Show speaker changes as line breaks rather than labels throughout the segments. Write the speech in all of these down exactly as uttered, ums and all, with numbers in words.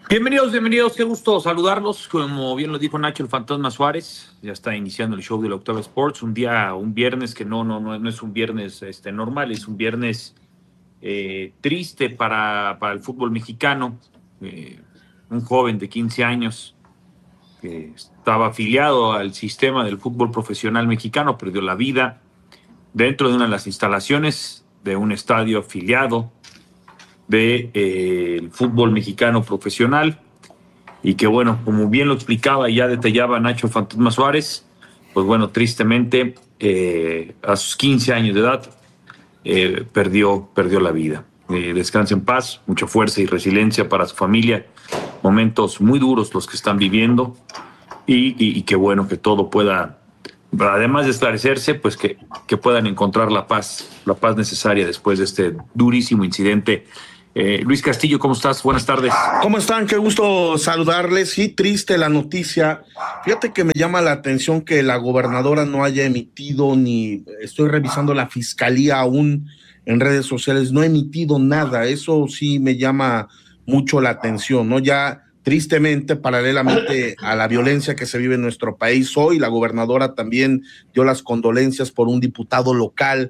Bienvenidos, bienvenidos, qué gusto saludarlos. Como bien lo dijo Nacho, el Fantasma Suárez, ya está iniciando el show de la Octava Sports, un día, un viernes que no, no, no, no es un viernes este, normal, es un viernes eh, triste para, para el fútbol mexicano. Eh, un joven de quince años que estaba afiliado al sistema del fútbol profesional mexicano, perdió la vida dentro de una de las instalaciones de un estadio afiliado del de, eh, fútbol mexicano profesional, y que bueno, como bien lo explicaba y ya detallaba Nacho Fantasma Suárez, pues bueno, tristemente eh, a sus quince años de edad eh, perdió, perdió la vida. Eh, descanse en paz, mucha fuerza y resiliencia para su familia, momentos muy duros los que están viviendo, y, y, y que bueno, que todo pueda, además de esclarecerse, pues que, que puedan encontrar la paz, la paz necesaria después de este durísimo incidente. Eh, Luis Castillo, ¿cómo estás? Buenas tardes.
¿Cómo están? Qué gusto saludarles. Sí, triste la noticia. Fíjate que me llama la atención que la gobernadora no haya emitido, ni estoy revisando la fiscalía aún en redes sociales, no ha emitido nada. Eso sí me llama mucho la atención, ¿no? Ya tristemente, paralelamente a la violencia que se vive en nuestro país hoy, la gobernadora también dio las condolencias por un diputado local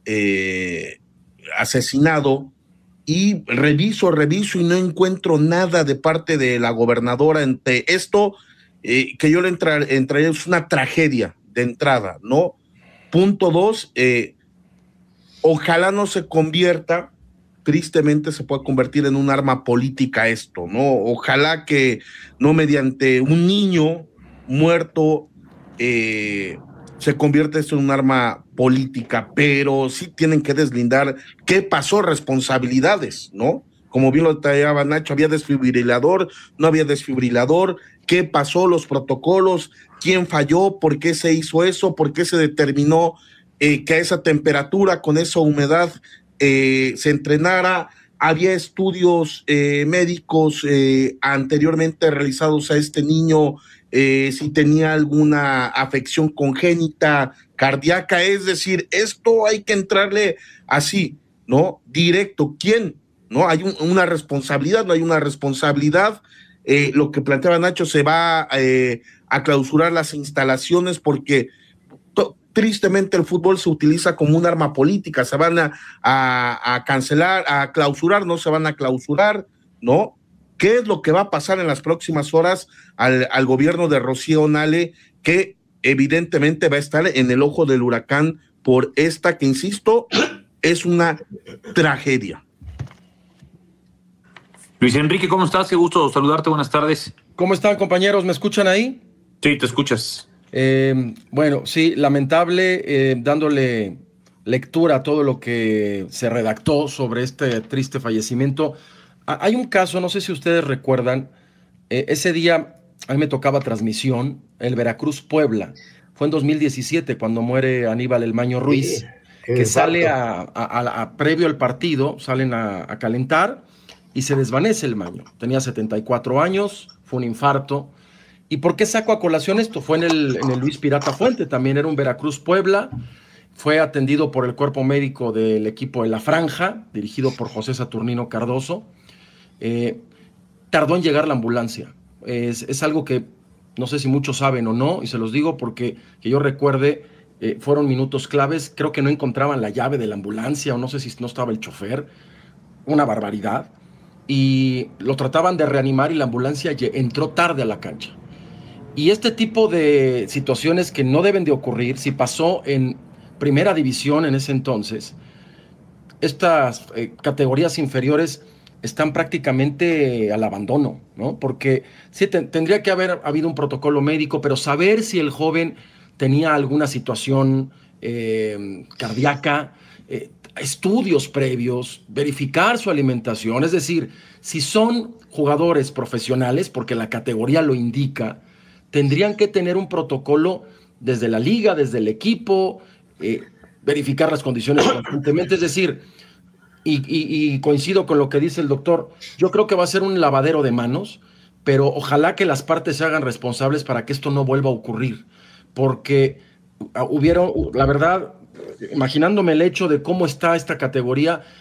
eh, asesinado. Y reviso, reviso y no encuentro nada de parte de la gobernadora entre esto, eh, que yo le entraría, es una tragedia de entrada, ¿no? Punto dos, eh, ojalá no se convierta, tristemente se puede convertir en un arma política esto, ¿no? Ojalá que no mediante un niño muerto eh, se convierte esto en un arma política, pero sí tienen que deslindar qué pasó, responsabilidades, ¿no? Como bien lo detallaba Nacho, había desfibrilador, no había desfibrilador, qué pasó, los protocolos, quién falló, por qué se hizo eso, por qué se determinó eh, que a esa temperatura, con esa humedad, eh, se entrenara. Había estudios eh, médicos eh, anteriormente realizados a este niño, eh, si tenía alguna afección congénita cardíaca, es decir, esto hay que entrarle así, ¿no? Directo, ¿quién? ¿No? Hay un, una responsabilidad, no hay una responsabilidad. Eh, lo que planteaba Nacho, se va eh, a clausurar las instalaciones porque to, tristemente el fútbol se utiliza como un arma política, se van a, a, a cancelar, a clausurar, no se van a clausurar, ¿no? ¿Qué es lo que va a pasar en las próximas horas al, al gobierno de Rocío Nale, que evidentemente va a estar en el ojo del huracán por esta que, insisto, es una tragedia?
Luis Enrique, ¿cómo estás? Qué gusto saludarte, buenas tardes.
¿Cómo están, compañeros? ¿Me escuchan ahí?
Sí, te escuchas.
Eh, bueno, sí, lamentable, eh, dándole lectura a todo lo que se redactó sobre este triste fallecimiento. A- hay un caso, no sé si ustedes recuerdan, eh, ese día a mí me tocaba transmisión, el Veracruz-Puebla. Fue en dos mil diecisiete cuando muere Aníbal El Maño Ruiz,
Sí,
que sale
exacto.
a, a- a- a- previo al partido, salen a, a calentar y se desvanece el Maño. Tenía setenta y cuatro años, fue un infarto. ¿Y por qué saco a colación esto? Fue en el, en el Luis Pirata Fuente, también era un Veracruz-Puebla. Fue atendido por el cuerpo médico del equipo de La Franja, dirigido por José Saturnino Cardoso. Eh, Tardó en llegar la ambulancia. Es, es algo que no sé si muchos saben o no, y se los digo porque que yo recuerde, eh, fueron minutos claves. Creo que no encontraban la llave de la ambulancia, o no sé si no estaba el chofer. Una barbaridad. Y lo trataban de reanimar y la ambulancia entró tarde a la cancha. Y este tipo de situaciones que no deben de ocurrir, si pasó en primera división en ese entonces, estas eh, categorías inferiores están prácticamente al abandono, ¿no? Porque sí, te, tendría que haber habido un protocolo médico, pero saber si el joven tenía alguna situación eh, cardíaca, eh, estudios previos, verificar su alimentación, es decir, si son jugadores profesionales, porque la categoría lo indica, tendrían que tener un protocolo desde la liga, desde el equipo, eh, verificar las condiciones constantemente, es decir, y, y, y coincido con lo que dice el doctor, yo creo que va a ser un lavadero de manos, pero ojalá que las partes se hagan responsables para que esto no vuelva a ocurrir, porque hubieron, la verdad, imaginándome el hecho de cómo está esta categoría,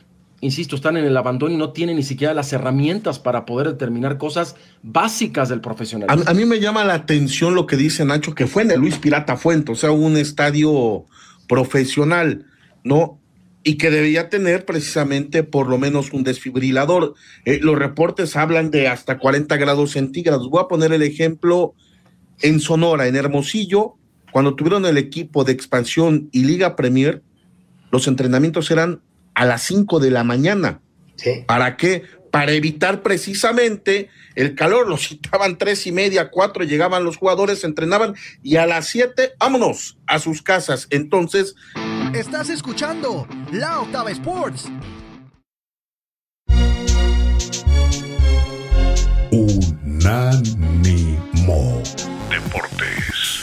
insisto, están en el abandono y no tienen ni siquiera las herramientas para poder determinar cosas básicas del profesionalismo.
A, a mí me llama la atención lo que dice Nacho, que fue en el Luis Pirata Fuente, o sea, un estadio profesional, ¿no? Y que debía tener precisamente por lo menos un desfibrilador. Eh, los reportes hablan de hasta cuarenta grados centígrados. Voy a poner el ejemplo en Sonora, en Hermosillo, cuando tuvieron el equipo de expansión y Liga Premier, los entrenamientos eran a las cinco de la mañana.
Sí.
¿Para qué? Para evitar precisamente el calor. Los citaban tres y media, cuatro, llegaban los jugadores, entrenaban y a las siete, vámonos a sus casas. Entonces,
estás escuchando La Octava Sports.
Unánimo Deportes.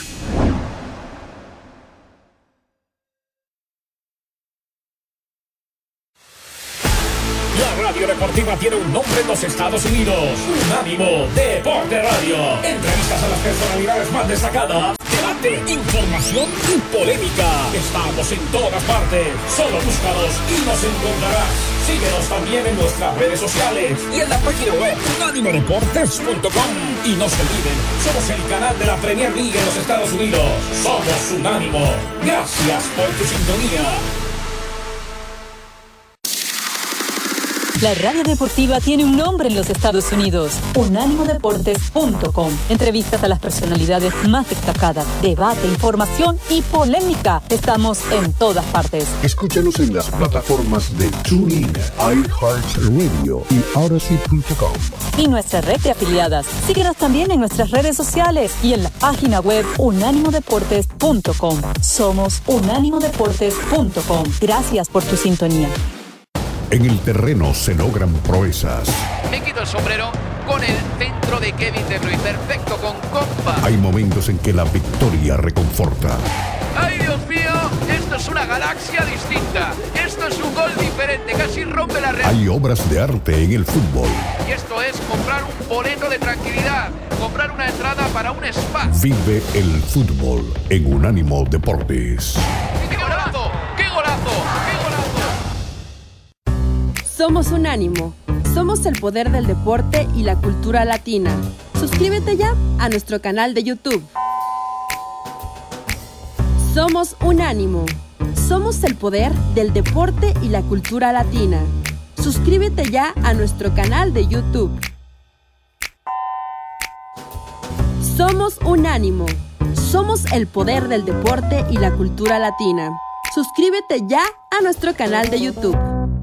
La radio deportiva tiene un nombre en los Estados Unidos. Unánimo Deporte Radio. Entrevistas a las personalidades más destacadas. Debate, información y polémica. Estamos en todas partes. Solo búscanos y nos encontrarás. Síguenos también en nuestras redes sociales y en la página web unánimo deportes punto com. Y no se olviden, somos el canal de la Premier League en los Estados Unidos. Somos Unánimo. Gracias por tu sintonía.
La radio deportiva tiene un nombre en los Estados Unidos. unánimo deportes punto com. Entrevistas a las personalidades más destacadas, debate, información y polémica. Estamos en todas partes.
Escúchanos en las plataformas de TuneIn, iHeartRadio y Odyssey punto com.
Y nuestra red de afiliadas. Síguenos también en nuestras redes sociales y en la página web unánimo deportes punto com. Somos unánimo deportes punto com. Gracias por tu sintonía.
En el terreno se logran proezas.
Me quito el sombrero con el centro de Kevin De Bruyne. Perfecto, con compa.
Hay momentos en que la victoria reconforta.
¡Ay, Dios mío! Esto es una galaxia distinta. Esto es un gol diferente. Casi rompe la red.
Hay obras de arte en el fútbol.
Y esto es comprar un boleto de tranquilidad. Comprar una entrada para un spa.
Vive el fútbol en Unánimo Deportes.
¡Qué golazo! ¡Qué golazo! ¡Qué golazo!
Somos Unánimo. Somos el poder del deporte y la cultura latina. Suscríbete ya a nuestro canal de YouTube. Somos Unánimo. Somos el poder del deporte y la cultura latina. Suscríbete ya a nuestro canal de YouTube. Somos Unánimo. Somos el poder del deporte y la cultura latina. Suscríbete ya a nuestro canal de YouTube.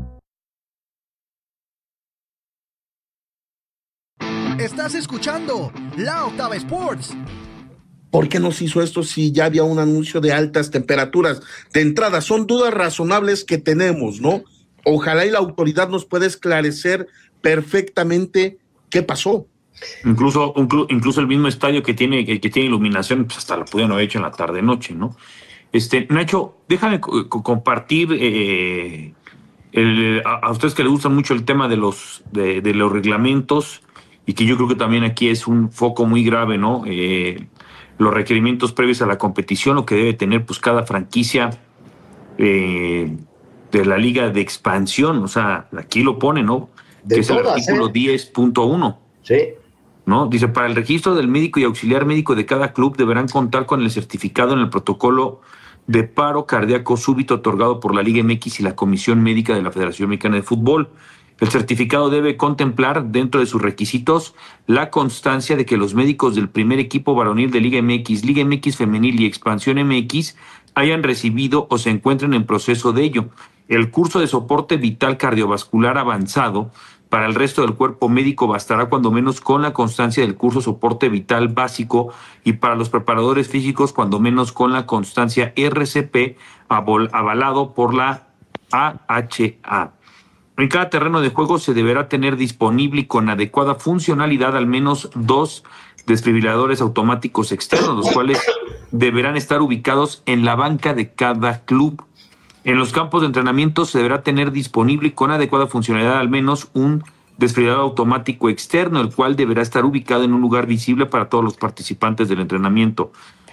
Estás escuchando La Octava Sports.
¿por qué nos hizo esto si ya había un anuncio de altas temperaturas? De entrada, son dudas razonables que tenemos, ¿no? Ojalá y la autoridad nos pueda esclarecer perfectamente qué pasó.
Incluso, incluso el mismo estadio que tiene, que, que tiene iluminación, pues hasta lo pudieron haber hecho en la tarde-noche, ¿no? Este, Nacho, déjame co- compartir eh, el, a, a ustedes que les gusta mucho el tema de los, de, de los reglamentos, y que yo creo que también aquí es un foco muy grave, ¿no? Eh, los requerimientos previos a la competición, lo que debe tener pues cada franquicia eh, de la liga de expansión, o sea, aquí lo pone, ¿no?
De
que es
todas,
el artículo
¿eh?
diez punto uno.
Sí.
¿No? Dice, para el registro del médico y auxiliar médico de cada club deberán contar con el certificado en el protocolo de paro cardíaco súbito otorgado por la Liga M X y la Comisión Médica de la Federación Mexicana de Fútbol. El certificado debe contemplar dentro de sus requisitos la constancia de que los médicos del primer equipo varonil de Liga M X, Liga M X Femenil y Expansión M X hayan recibido o se encuentren en proceso de ello el curso de soporte vital cardiovascular avanzado. Para el resto del cuerpo médico bastará cuando menos con la constancia del curso soporte vital básico, y para los preparadores físicos cuando menos con la constancia R C P avalado por la A H A. En cada terreno de juego se deberá tener disponible y con adecuada funcionalidad al menos dos desfibriladores automáticos externos, los cuales deberán estar ubicados en la banca de cada club. En los campos de entrenamiento se deberá tener disponible y con adecuada funcionalidad al menos un desfibrilador automático externo, el cual deberá estar ubicado en un lugar visible para todos los participantes del entrenamiento.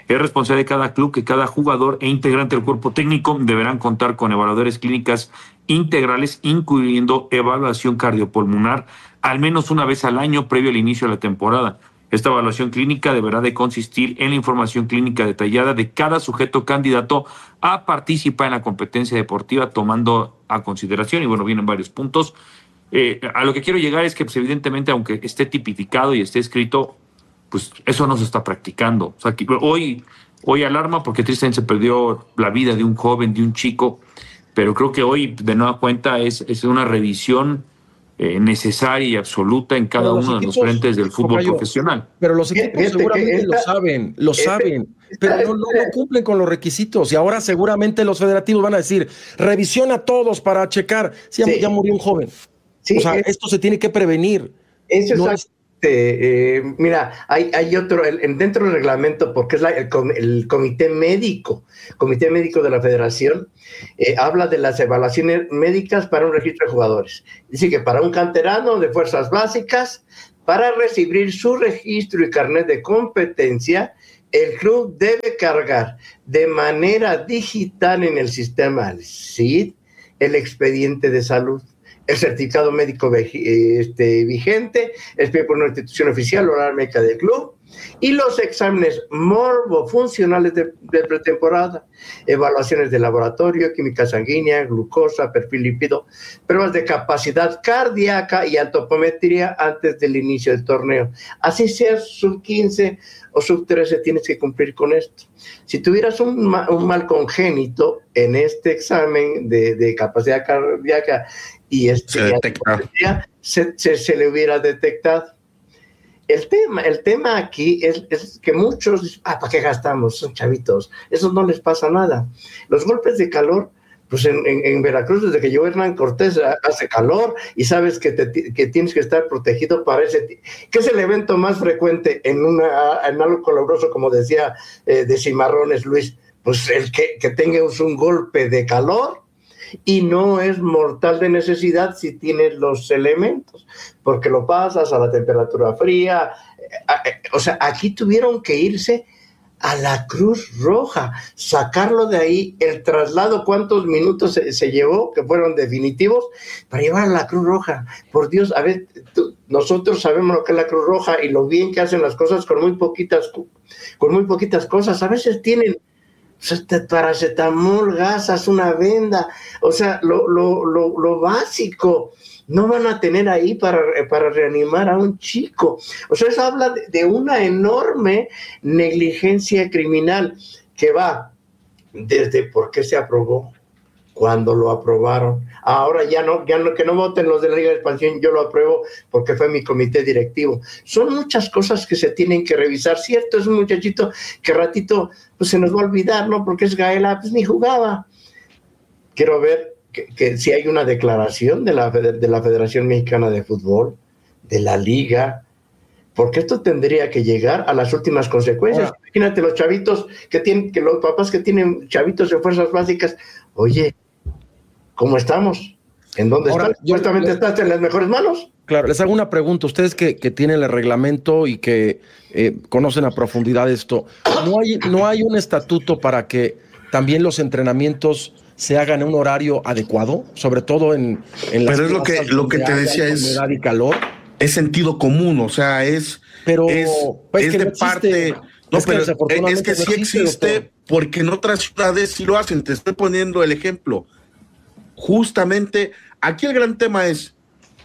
Es responsabilidad de cada club que cada jugador e integrante del cuerpo técnico deberán contar con evaluadores clínicas integrales, incluyendo evaluación cardiopulmonar, al menos una vez al año previo al inicio de la temporada. Esta evaluación clínica deberá de consistir en la información clínica detallada de cada sujeto candidato a participar en la competencia deportiva, tomando a consideración, y bueno, vienen varios puntos. Eh, a lo que quiero llegar es que, pues, evidentemente, aunque esté tipificado y esté escrito, pues eso no se está practicando. O sea, que hoy, hoy alarma porque tristemente se perdió la vida de un joven, de un chico, pero creo que hoy, de nueva cuenta, es, es una revisión eh, necesaria y absoluta en cada uno de los frentes del fútbol
Tocayo,
profesional.
Pero los equipos
Fíjate
seguramente
esta,
lo saben, lo
este,
saben,
esta,
pero no, no, no cumplen con los requisitos. Y ahora seguramente los federativos van a decir, revisión a todos para checar. Sí, sí. Ya murió un joven. Sí, o sea, es, esto se tiene que prevenir.
Eso
no
es... Eh, mira, hay, hay otro, el, dentro del reglamento, porque es la, el, el comité médico, comité médico de la federación, eh, habla de las evaluaciones médicas para un registro de jugadores. Dice que para un canterano de fuerzas básicas, para recibir su registro y carnet de competencia, el club debe cargar de manera digital en el sistema S I D el expediente de salud, el certificado médico este, vigente, expedido por una institución oficial o la médica del club, y los exámenes morbofuncionales de, de pretemporada, evaluaciones de laboratorio, química sanguínea, glucosa, perfil lípido, pruebas de capacidad cardíaca y antropometría antes del inicio del torneo. Así sea sub quince o sub trece, tienes que cumplir con esto. Si tuvieras un, ma, un mal congénito en este examen de, de capacidad cardíaca y este, se, se, se, se le hubiera detectado. El tema, el tema aquí es, es que muchos, ah, ¿para qué gastamos? Son chavitos, eso no les pasa nada. Los golpes de calor, pues en, en, en Veracruz, desde que llegó Hernán Cortés, hace calor y sabes que, te, que tienes que estar protegido para ese, que es el evento más frecuente en, una, en algo colabroso, como decía eh, de Cimarrones Luis, pues el que, que tengas un golpe de calor, y no es mortal de necesidad si tienes los elementos, porque lo pasas a la temperatura fría. O sea, aquí tuvieron que irse a la Cruz Roja, sacarlo de ahí, el traslado, cuántos minutos se, se llevó, que fueron definitivos, para llevar a la Cruz Roja. Por Dios, a ver, tú, nosotros sabemos lo que es la Cruz Roja y lo bien que hacen las cosas con muy poquitas, con muy poquitas cosas. A veces tienen paracetamol, gasas, una venda, o sea, lo, lo, lo, lo básico. No van a tener ahí para, para reanimar a un chico. O sea, eso habla de, de una enorme negligencia criminal que va desde por qué se aprobó, cuando lo aprobaron. Ahora ya no, ya no, que no voten los de la Liga de Expansión, yo lo apruebo porque fue mi comité directivo. Son muchas cosas que se tienen que revisar. Cierto, es un muchachito que ratito pues se nos va a olvidar, ¿no? Porque es Gaela, pues ni jugaba. Quiero ver que, que si hay una declaración de la, de la Federación Mexicana de Fútbol, de la Liga, porque esto tendría que llegar a las últimas consecuencias. Ahora, imagínate los chavitos que tienen, que los papás que tienen chavitos de fuerzas básicas, oye, ¿cómo estamos? ¿En dónde Ahora, estás? Supuestamente estás en las mejores manos.
Claro, les hago una pregunta. Ustedes que, que tienen el reglamento y que eh, conocen a profundidad esto, ¿no hay, ¿no hay un estatuto para que también los entrenamientos se hagan en un horario adecuado? Sobre todo en, en las
Pero es lo que, lo que te decía es
humedad y calor.
Es sentido común, o sea, es,
pero,
es,
pues
es
que
de
no
parte... No,
es
pero
que
es que sí
no existe,
existe,
doctor.
porque en otras ciudades sí lo hacen. Te estoy poniendo el ejemplo. Justamente, aquí el gran tema es,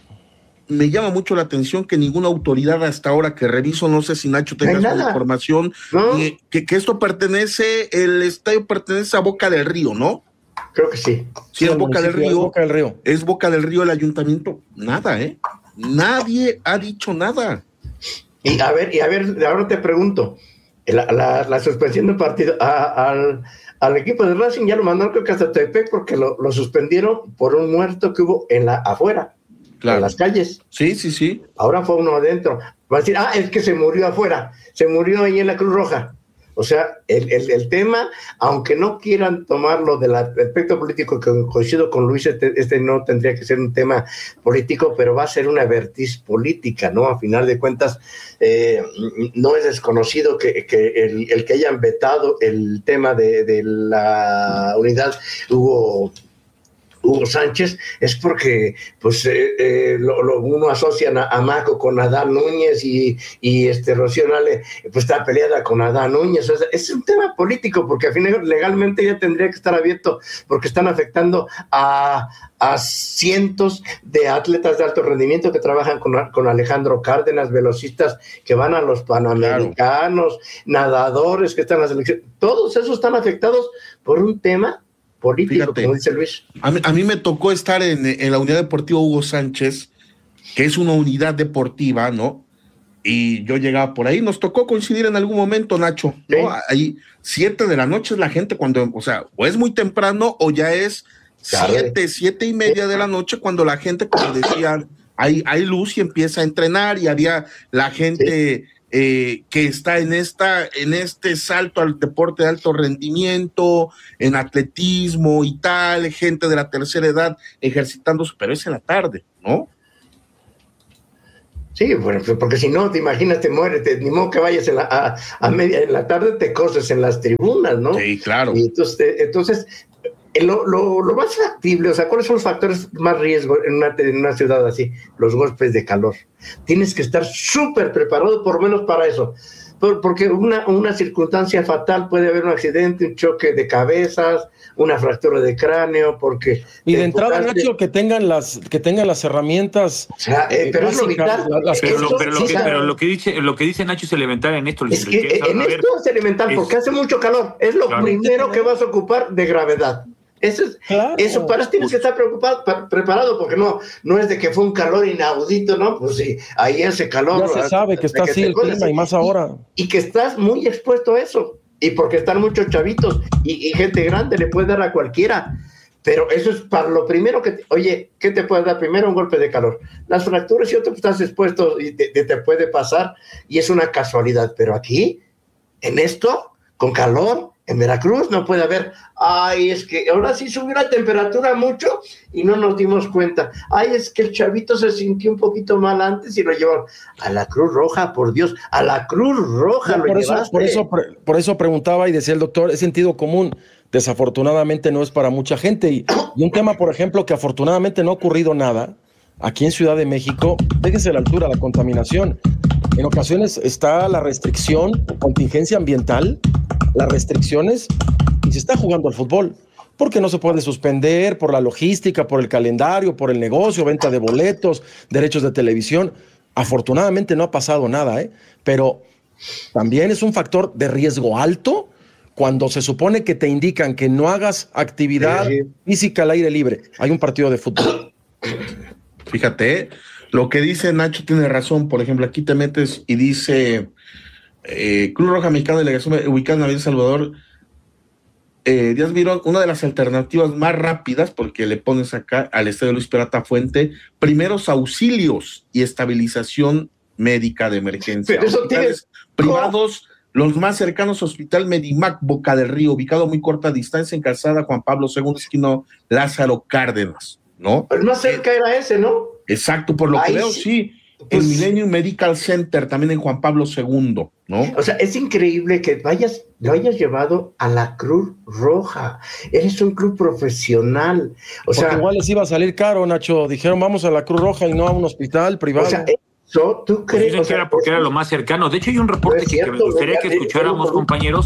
me llama mucho la atención que ninguna autoridad hasta ahora que reviso, no sé si Nacho tengas la información,
¿no?
y, que, que esto pertenece, el estadio pertenece a Boca del Río, ¿no?
Creo que sí.
Sí, es Boca del Río.
Es Boca del Río.
Es Boca del Río el ayuntamiento. Nada, ¿eh? Nadie ha dicho nada.
Y a ver, y a ver, ahora te pregunto, la, la, la suspensión del partido a, al, al equipo de Racing ya lo mandaron creo que hasta Tepec porque lo, lo suspendieron por un muerto que hubo en la afuera, claro, en las calles.
Sí, sí, sí.
Ahora fue uno adentro. Va a decir, ah, es que se murió afuera, se murió ahí en la Cruz Roja. O sea, el, el, el tema, aunque no quieran tomarlo del aspecto político, que coincido con Luis, este, este no tendría que ser un tema político, pero va a ser una vertiz política, ¿no? A final de cuentas, eh, no es desconocido que, que el, el que hayan vetado el tema de, de la unidad Hugo Hugo Sánchez, es porque pues eh, eh, lo, lo, uno asocian a, a Maco con Adán Núñez y, y este Rocío Nale pues está peleada con Adán Núñez. O sea, es un tema político, porque al final legalmente ya tendría que estar abierto, porque están afectando a, a cientos de atletas de alto rendimiento que trabajan con, con Alejandro Cárdenas, velocistas que van a los Panamericanos, claro, nadadores que están en la selección, todos esos están afectados por un tema político. Fíjate, como dice Luis.
A mí, a mí me tocó estar en, en la unidad deportiva Hugo Sánchez, que es una unidad deportiva, ¿no? Y yo llegaba por ahí, nos tocó coincidir en algún momento, Nacho, ¿no? ¿Sí? Ahí, siete de la noche es la gente cuando, o sea, o es muy temprano o ya es siete, siete y media de la noche cuando la gente, como decían, hay, hay luz y empieza a entrenar, y había la gente... Sí. Eh, que está en esta, en este salto al deporte de alto rendimiento, en atletismo y tal, gente de la tercera edad ejercitándose, pero es en la tarde, ¿no?
Sí, bueno, porque si no, te imaginas, te mueres, te, ni modo que vayas en la, a, a media, en la tarde te coses en las tribunas, ¿no?
Sí, claro.
Y entonces, te, entonces Lo, lo, lo más factible, o sea, ¿cuáles son los factores más riesgo en una, en una ciudad así? Los golpes de calor. Tienes que estar súper preparado, por lo menos para eso. Por, porque una, una circunstancia fatal, puede haber un accidente, un choque de cabezas, una fractura de cráneo, porque...
Y de entrada, Nacho, que tengan las, que tengan las herramientas...
O sea, eh, pero es lo vital.
Las pero, lo, pero, lo que, pero lo que dice lo que dice Nacho es elemental en esto.
Es que en esto es elemental, porque hace mucho calor. Es lo claro. primero que vas a ocupar de gravedad. Eso es, claro. eso para eso tienes que estar preocupado, para, preparado, porque no, no es de que fue un calor inaudito, ¿no? Pues sí, ahí ese calor.
Ya se sabe que está así el clima y más ahora.
Y, y que estás muy expuesto a eso, y porque están muchos chavitos y, y gente grande, le puede dar a cualquiera. Pero eso es para lo primero que, te, oye, ¿qué te puede dar? Primero un golpe de calor. Las fracturas y otro, pues estás expuesto y te, te, te puede pasar, y es una casualidad. Pero aquí, en esto, con calor, en Veracruz no puede haber, ay, es que ahora sí subió la temperatura mucho y no nos dimos cuenta. Ay, es que el chavito se sintió un poquito mal antes y lo llevaron a la Cruz Roja, por Dios, a la Cruz Roja no,
lo
por
llevaste. Eso, por, eso, por eso preguntaba y decía el doctor, es sentido común. Desafortunadamente no es para mucha gente. Y, y un tema, por ejemplo, que afortunadamente no ha ocurrido nada, aquí en Ciudad de México, déjense la altura, la contaminación. En ocasiones está la restricción, contingencia ambiental, las restricciones, y se está jugando al fútbol, porque no se puede suspender por la logística, por el calendario, por el negocio, venta de boletos, derechos de televisión. Afortunadamente no ha pasado nada, ¿eh? Pero también es un factor de riesgo alto cuando se supone que te indican que no hagas actividad sí, sí. física al aire libre. Hay un partido de fútbol.
Fíjate, lo que dice Nacho tiene razón. Por ejemplo, aquí te metes y dice... Eh, Cruz Roja Mexicana, delegación ubicada en Avenida Salvador, eh, Díaz Mirón, una de las alternativas más rápidas, porque le pones acá al estadio Luis Pirata Fuente, primeros auxilios y estabilización médica de emergencia.
Pero eso
tienes privados, los más cercanos, Hospital Medimac Boca del Río, ubicado a muy corta distancia en Calzada Juan Pablo segundo, esquina Lázaro Cárdenas, ¿no?
El más cerca eh, era ese, ¿no?
Exacto, por lo Ay, que veo, sí. sí. Pues, el Millennium Medical Center, también en Juan Pablo segundo, ¿no?
O sea, es increíble que vayas, lo hayas llevado a la Cruz Roja. Eres un club profesional. O
Porque
sea,
igual les iba a salir caro, Nacho. Dijeron, vamos a la Cruz Roja y no a un hospital privado.
O sea, eso, ¿tú crees?
Pues o sea, era porque era lo más cercano. De hecho, hay un reporte no cierto, que, que me gustaría que escucháramos, es compañeros.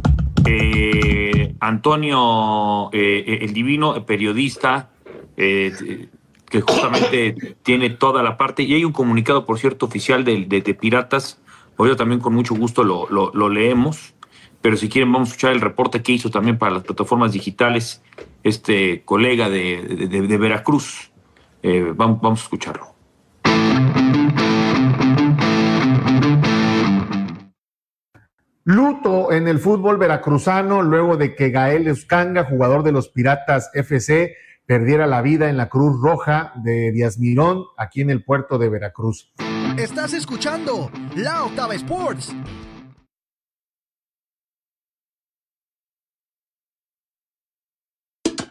Eh, Antonio, eh, el divino periodista, eh, que justamente tiene toda la parte, y hay un comunicado, por cierto, oficial de, de, de Piratas, hoy también con mucho gusto lo, lo, lo leemos, pero si quieren vamos a escuchar el reporte que hizo también para las plataformas digitales este colega de, de, de Veracruz. Eh, vamos, vamos a escucharlo.
Luto en el fútbol veracruzano luego de que Gael Euscanga, jugador de los Piratas F C, perdiera la vida en la Cruz Roja de Díaz Mirón, aquí en el puerto de Veracruz.
Estás escuchando La Octava Sports.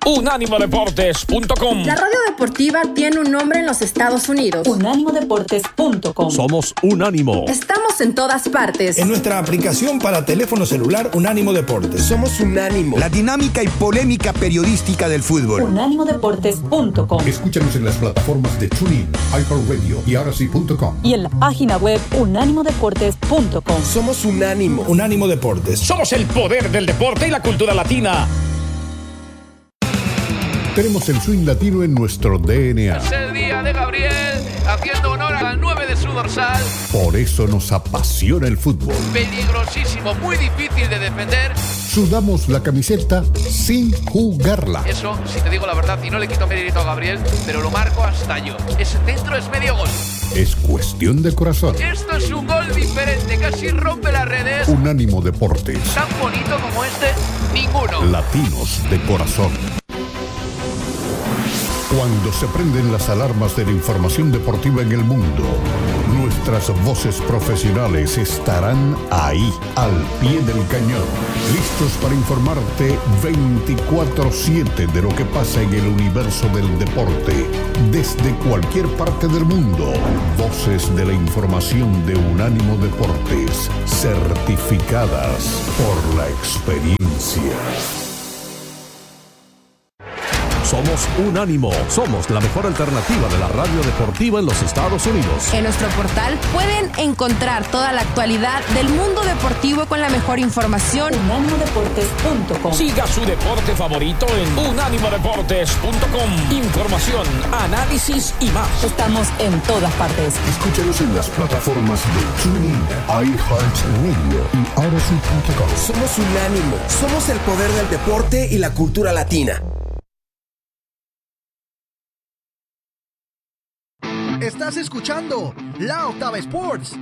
unánimo deportes punto com.
La radio deportiva tiene un nombre en los Estados Unidos.
unánimo deportes punto com.
Somos Unánimo.
Estamos en todas partes.
En nuestra aplicación para teléfono celular Unánimo Deportes.
Somos Unánimo. La dinámica y polémica periodística del fútbol.
unánimo deportes punto com.
Escúchanos en las plataformas de TuneIn, iHeartRadio y ahora sí punto com.
Y en la página web unánimo deportes punto com.
Somos Unánimo.
Unánimo Deportes.
Somos el poder del deporte y la cultura latina.
Tenemos el swing latino en nuestro D N A.
Es el día de Gabriel, haciendo honor al nueve de su dorsal.
Por eso nos apasiona el fútbol.
Peligrosísimo, muy difícil de defender.
Sudamos la camiseta sin jugarla.
Eso, si te digo la verdad, y no le quito mérito a Gabriel, pero lo marco hasta yo. Ese centro es medio gol.
Es cuestión de corazón.
Esto es un gol diferente, casi rompe las redes.
Unánimo Deportes.
Tan bonito como este, ninguno.
Latinos de corazón. Cuando se prenden las alarmas de la información deportiva en el mundo, nuestras voces profesionales estarán ahí, al pie del cañón, listos para informarte veinticuatro siete de lo que pasa en el universo del deporte, desde cualquier parte del mundo. Voces de la información de Unánimo Deportes, certificadas por la experiencia.
Somos Unánimo. Somos la mejor alternativa de la radio deportiva en los Estados Unidos.
En nuestro portal pueden encontrar toda la actualidad del mundo deportivo con la mejor información.
unánimo deportes punto com.
Siga su deporte favorito en unánimo deportes punto com. Información, análisis y más.
Estamos en todas partes.
Escúchanos en las plataformas de TuneIn, iHeartRadio y ahora sí punto com.
Somos Unánimo. Somos el poder del deporte y la cultura latina.
Estás escuchando La Octava Sports.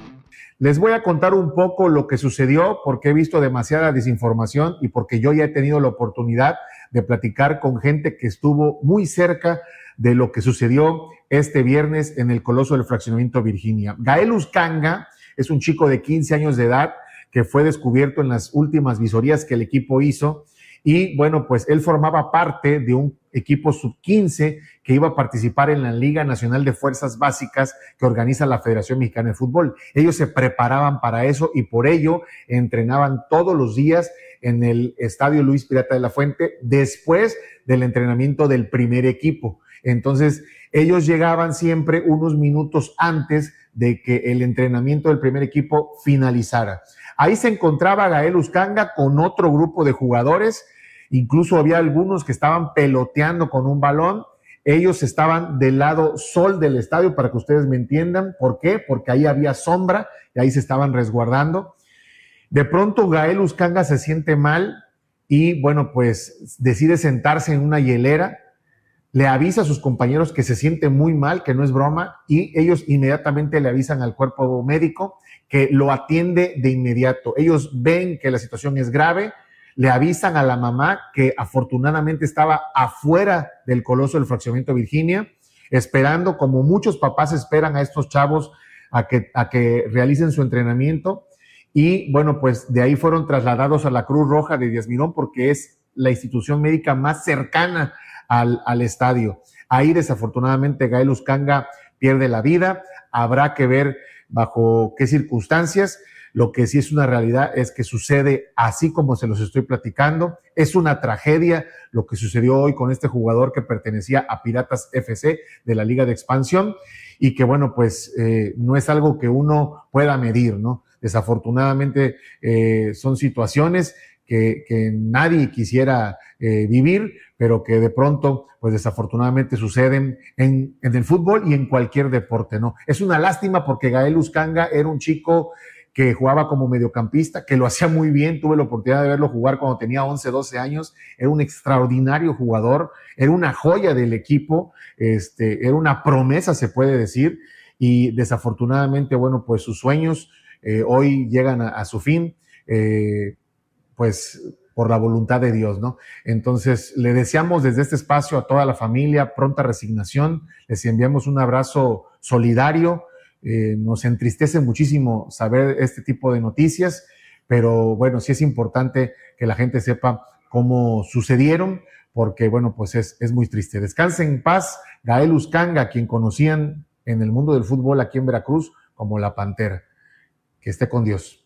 Les voy a contar un poco lo que sucedió porque he visto demasiada desinformación y porque yo ya he tenido la oportunidad de platicar con gente que estuvo muy cerca de lo que sucedió este viernes en el Coloso del Fraccionamiento Virginia. Gael Uscanga es un chico de quince años de edad que fue descubierto en las últimas visorías que el equipo hizo. Y bueno, pues él formaba parte de un equipo sub quince que iba a participar en la Liga Nacional de Fuerzas Básicas que organiza la Federación Mexicana de Fútbol. Ellos se preparaban para eso y por ello entrenaban todos los días en el Estadio Luis Pirata de la Fuente después del entrenamiento del primer equipo. Entonces, ellos llegaban siempre unos minutos antes de que el entrenamiento del primer equipo finalizara. Ahí se encontraba Gael Uscanga con otro grupo de jugadores. Incluso había algunos que estaban peloteando con un balón. Ellos estaban del lado sol del estadio, para que ustedes me entiendan. ¿Por qué? Porque ahí había sombra y ahí se estaban resguardando. De pronto Gael Uscanga se siente mal y, bueno, pues decide sentarse en una hielera. Le avisa a sus compañeros que se siente muy mal, que no es broma, y ellos inmediatamente le avisan al cuerpo médico que lo atiende de inmediato. Ellos ven que la situación es grave. Le avisan a la mamá que afortunadamente estaba afuera del Coloso del Fraccionamiento Virginia, esperando, como muchos papás esperan a estos chavos a que, a que realicen su entrenamiento. Y bueno, pues de ahí fueron trasladados a la Cruz Roja de Díaz Mirón porque es la institución médica más cercana al, al estadio. Ahí desafortunadamente Gael Uscanga pierde la vida. Habrá que ver bajo qué circunstancias. Lo que sí es una realidad es que sucede así como se los estoy platicando. Es una tragedia lo que sucedió hoy con este jugador que pertenecía a Piratas F C de la Liga de Expansión y que, bueno, pues eh, no es algo que uno pueda medir, ¿no? Desafortunadamente eh, son situaciones que, que nadie quisiera eh, vivir, pero que de pronto, pues desafortunadamente suceden en, en el fútbol y en cualquier deporte, ¿no? Es una lástima porque Gael Uscanga era un chico que jugaba como mediocampista, que lo hacía muy bien. Tuve la oportunidad de verlo jugar cuando tenía once, doce años. Era un extraordinario jugador, era una joya del equipo, este, era una promesa, se puede decir, y desafortunadamente, bueno, pues sus sueños eh, hoy llegan a, a su fin, eh, pues por la voluntad de Dios, ¿no? Entonces, le deseamos desde este espacio a toda la familia pronta resignación, les enviamos un abrazo solidario. Eh, nos entristece muchísimo saber este tipo de noticias, pero bueno, sí es importante que la gente sepa cómo sucedieron, porque bueno, pues es, es muy triste. Descanse en paz Gael Uscanga, quien conocían en el mundo del fútbol aquí en Veracruz como la Pantera. Que esté con Dios.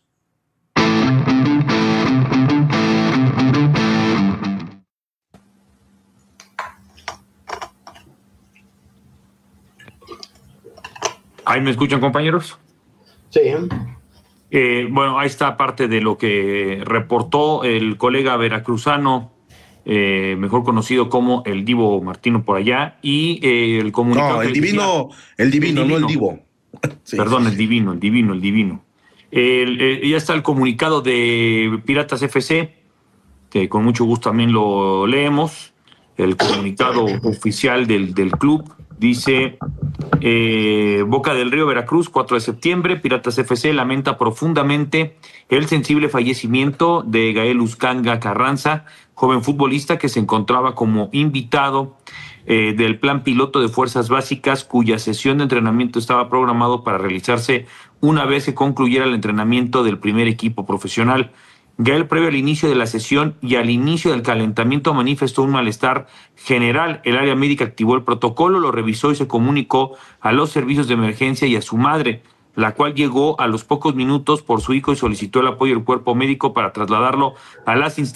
¿Ahí me escuchan, compañeros?
Sí.
Eh, bueno, ahí está parte de lo que reportó el colega veracruzano, eh, mejor conocido como el Divo Martino por allá, y eh, el comunicado...
No, el divino, decía, el divino, el divino, no el Divo.
Sí, Perdón, sí, sí. el divino, el divino, el divino. El, el, ya está el comunicado de Piratas F C, que con mucho gusto también lo leemos. El comunicado oficial del, del club dice: eh, Boca del Río, Veracruz, cuatro de septiembre, Piratas F C lamenta profundamente el sensible fallecimiento de Gael Uscanga Carranza, joven futbolista que se encontraba como invitado eh, del plan piloto de fuerzas básicas, cuya sesión de entrenamiento estaba programado para realizarse una vez que concluyera el entrenamiento del primer equipo profesional. Gael, previo al inicio de la sesión y al inicio del calentamiento, manifestó un malestar general. El área médica activó el protocolo, lo revisó y se comunicó a los servicios de emergencia y a su madre, la cual llegó a los pocos minutos por su hijo y solicitó el apoyo del cuerpo médico para trasladarlo a las instalaciones